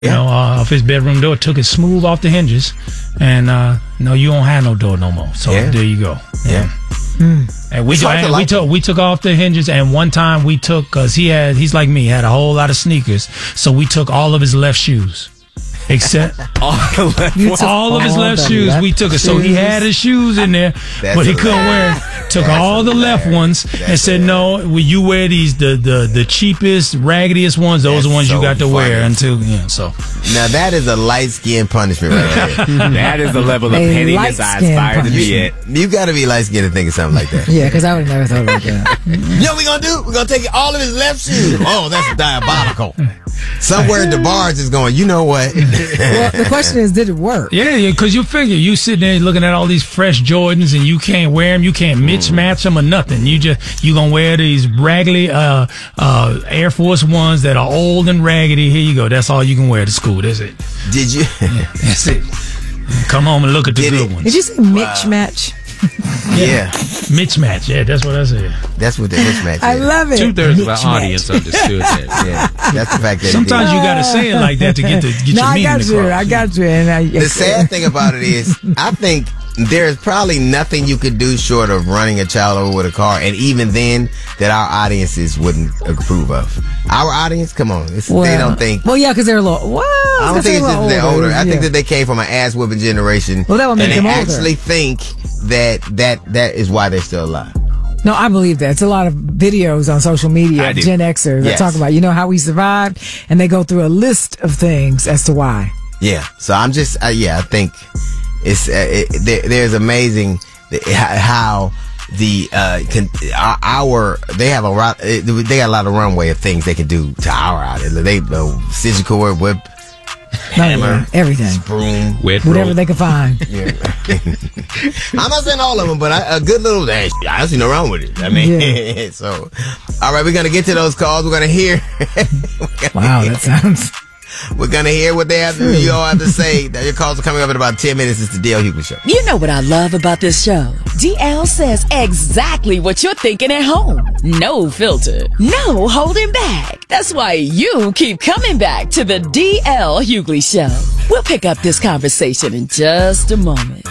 off his bedroom door, took it smooth off the hinges, and no, you don't have no door no more. So there you go. Yeah. And we took off the hinges, and one time we took, because he's like me, had a whole lot of sneakers, so we took all of his left shoes. Except all of his left shoes, we took it. So he had his shoes in there, but he couldn't wear it. Took all the left ones and said, "No, you wear these the cheapest, raggediest ones. Those are the ones you got to wear until So now that is a light skin punishment right there. That is the level of pettiness I aspire to be at. You got to be light skinned to think of something like that. Yeah, because I would have never thought about that. You know what we're gonna do? We're gonna take all of his left shoes. Oh, that's diabolical. Somewhere DeBarge is going, you know what? Well, the question is, did it work? Yeah, because you figure you sitting there looking at all these fresh Jordans and you can't wear them, you can't mismatch them or nothing. You gonna wear these raggedy Air Force Ones that are old and raggedy. Here you go. That's all you can wear to school. That's it. Did you? Yeah, that's it. Come home and look at the good ones. Did you say Mitch match? Yeah. Mismatch. Yeah, that's what I said. That's what the mismatch is. I love it. 2/3 of our audience understood that. Yeah, that's the fact that sometimes you got to say it like that to get your meaning across. I got you. And the sad thing about it is, I think there's probably nothing you could do short of running a child over with a car, and even then, that our audiences wouldn't approve of. Our audience, come on, they don't think. Well, yeah, because they're a little. Well, I don't think it's just they're older. I think that they came from an ass whipping generation. Well, that would make them older. And they actually think that is why they're still alive. No, I believe that. It's a lot of videos on social media of Gen Xers that talk about, how we survived, and they go through a list of things as to why. Yeah. So I'm just, I think it's there's amazing how they have they got a lot of runway of things they can do to our audience. They scissor cord, whip, hammer, everything, broom, whatever they can find. Yeah. I'm not saying all of them, but a good little I don't see no wrong with it. I mean, so all right, we're gonna get to those calls. We're gonna hear. Wow, that sounds. We're going to hear what you all have to say. Your calls are coming up in about 10 minutes. It's the DL Hughley Show. You know what I love about this show? DL says exactly what you're thinking at home. No filter. No holding back. That's why you keep coming back to the DL Hughley Show. We'll pick up this conversation in just a moment.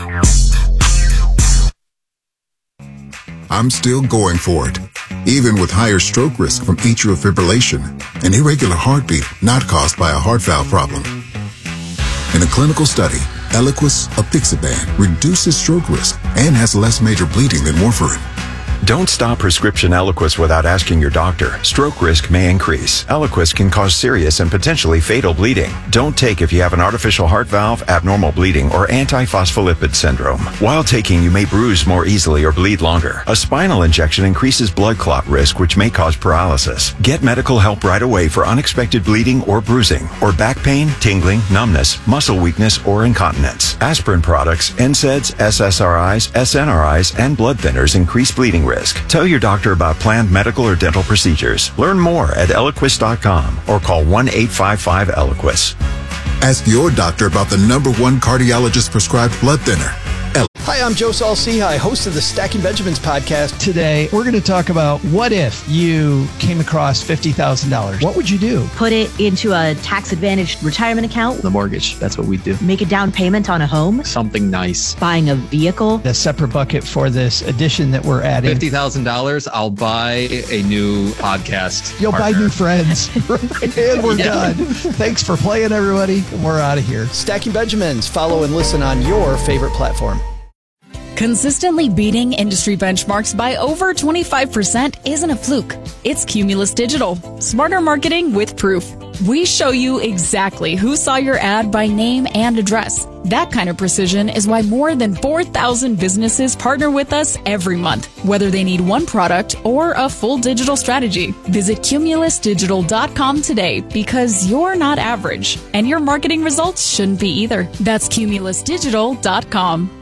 I'm still going for it, even with higher stroke risk from atrial fibrillation, an irregular heartbeat not caused by a heart valve problem. In a clinical study, Eliquis apixaban reduces stroke risk and has less major bleeding than warfarin. Don't stop prescription Eliquis without asking your doctor. Stroke risk may increase. Eliquis can cause serious and potentially fatal bleeding. Don't take if you have an artificial heart valve, abnormal bleeding, or antiphospholipid syndrome. While taking, you may bruise more easily or bleed longer. A spinal injection increases blood clot risk, which may cause paralysis. Get medical help right away for unexpected bleeding or bruising, or back pain, tingling, numbness, muscle weakness, or incontinence. Aspirin products, NSAIDs, SSRIs, SNRIs, and blood thinners increase bleeding risk. Tell your doctor about planned medical or dental procedures. Learn more at Eliquis.com or call 1-855-ELIQUIS. Ask your doctor about the #1 cardiologist prescribed blood thinner. Hi, I'm Joe Saul-Sehy, host of the Stacking Benjamins podcast. Today, we're going to talk about what if you came across $50,000. What would you do? Put it into a tax-advantaged retirement account. The mortgage. That's what we do. Make a down payment on a home. Something nice. Buying a vehicle. A separate bucket for this addition that we're adding. $50,000, I'll buy a new podcast. You'll buy new friends. And we're done. Thanks for playing, everybody. We're out of here. Stacking Benjamins. Follow and listen on your favorite platform. Consistently beating industry benchmarks by over 25% isn't a fluke. It's Cumulus Digital. Smarter marketing with proof. We show you exactly who saw your ad by name and address. That kind of precision is why more than 4,000 businesses partner with us every month, whether they need one product or a full digital strategy. Visit cumulusdigital.com today because you're not average, and your marketing results shouldn't be either. That's cumulusdigital.com.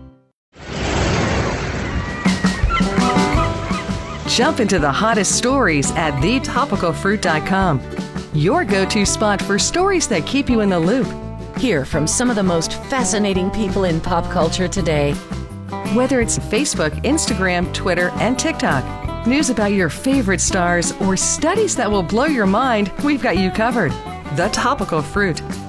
Jump into the hottest stories at thetopicalfruit.com. Your go-to spot for stories that keep you in the loop. Hear from some of the most fascinating people in pop culture today. Whether it's Facebook, Instagram, Twitter, and TikTok, news about your favorite stars, or studies that will blow your mind, we've got you covered. The Topical Fruit.